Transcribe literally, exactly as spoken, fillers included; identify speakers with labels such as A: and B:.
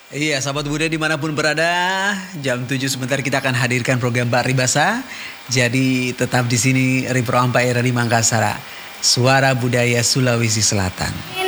A: Iya, sahabat Buddha dimanapun berada, jam tujuh sebentar kita akan hadirkan program Paribasa. Jadi tetap di sini Ripro Ampai dari Mangkasara, Suara Budaya Sulawesi Selatan.